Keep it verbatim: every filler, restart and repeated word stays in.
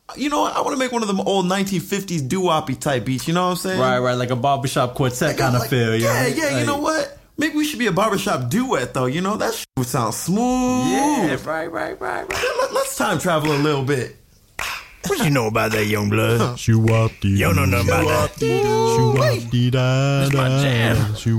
you know what? I want to make one of them old nineteen fifties doo-woppy type beats. You know what I'm saying? Right, right, like a barbershop quartet Like, kind of like, feel. You yeah, know? yeah. Like, You know what? Maybe we should be a barbershop duet, though. You know that shit would sound smooth. Yeah, right, right, right, right. Let, let's time travel a little bit. What you know about that, young blood? Shoo-wop-dee. You don't know nothing about that. Shoo-wop-dee-da. That's my jam. Shoo-